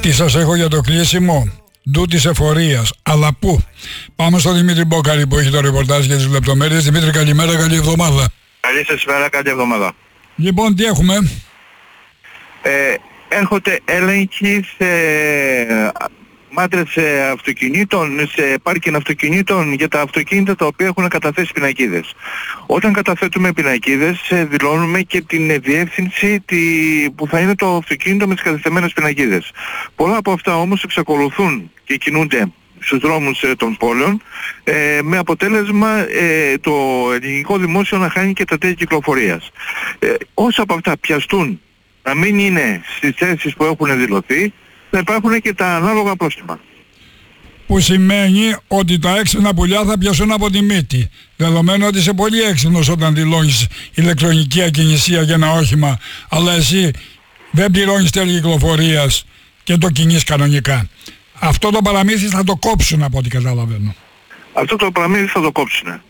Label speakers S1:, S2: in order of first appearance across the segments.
S1: Τι σας έχω για το κλείσιμο? Ντου της εφορίας. Αλλά πού? Πάμε στον Δημήτρη Μπόκαρη που έχει το ρεπορτάζ για τις λεπτομέρειες. Δημήτρη, καλημέρα, καλή εβδομάδα.
S2: Καλή σας ημέρα, καλή εβδομάδα.
S1: Λοιπόν, τι έχουμε?
S2: Έρχονται έλεγχοι σε μάτρες αυτοκινήτων, σε πάρκινγκ αυτοκινήτων για τα αυτοκίνητα τα οποία έχουν καταθέσει πινακίδες. Όταν καταθέτουμε πινακίδες δηλώνουμε και την διεύθυνση που θα είναι το αυτοκίνητο με τις καταθεμένες πινακίδες. Πολλά από αυτά όμως εξακολουθούν και κινούνται στους δρόμους των πόλεων με αποτέλεσμα το ελληνικό δημόσιο να χάνει και τα τέλη κυκλοφορίας. Όσα από αυτά πιαστούν να μην είναι στις θέσεις που έχουν δηλωθεί, θα υπάρχουν και τα ανάλογα πρόστιμα.
S1: Που σημαίνει ότι τα έξυπνα πουλιά θα πιάσουν από τη μύτη. Δεδομένου ότι είσαι πολύ έξυπνος όταν δηλώνεις ηλεκτρονική ακινησία για ένα όχημα, αλλά εσύ δεν πληρώνεις τέλη κυκλοφορίας και το κινείς κανονικά. Αυτό το παραμύθι θα το κόψουν από ό,τι καταλαβαίνω. Αυτό το παραμύθι θα το κόψουν.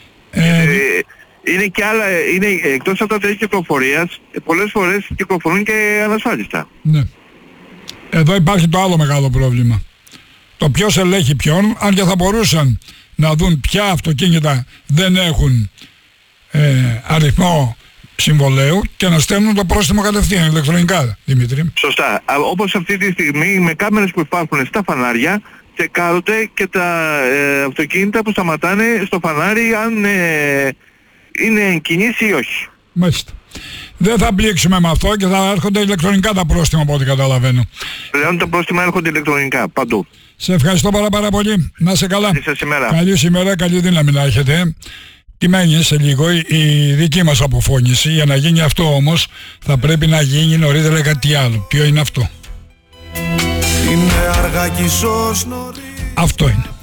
S1: Είναι και άλλα, είναι εκτός από τα τέλη κυκλοφορίας, πολλές φορές κυκλοφορούν και ανασφάλιστα. Ναι. Εδώ υπάρχει το άλλο μεγάλο πρόβλημα. Το ποιος ελέγχει ποιον, αν και θα μπορούσαν να δουν ποια αυτοκίνητα δεν έχουν αριθμό συμβολέου και να στέλνουν το πρόστιμο κατευθείαν ηλεκτρονικά, Δημήτρη. Σωστά. Όπως αυτή τη στιγμή με κάμερες που υπάρχουν στα φανάρια τσεκάρονται και τα αυτοκίνητα που σταματάνε στο φανάρι αν είναι εν κινήσει ή όχι. Μάλιστα. Δεν θα μπλήξουμε με αυτό και θα έρχονται ηλεκτρονικά τα πρόστιμα από ό,τι καταλαβαίνω. Πλέον τα πρόστιμα έρχονται ηλεκτρονικά παντού. Σε ευχαριστώ πάρα πολύ. Να είσαι καλά. Καλή σας ημέρα. Καλή ημέρα, καλή δύναμη να έχετε. Τι μένει σε λίγο η δική μας αποφώνηση. Για να γίνει αυτό όμως θα πρέπει να γίνει νωρίτερα κάτι άλλο. Ποιο είναι αυτό? Είναι αργά κι ίσως νωρίς. Αυτό είναι.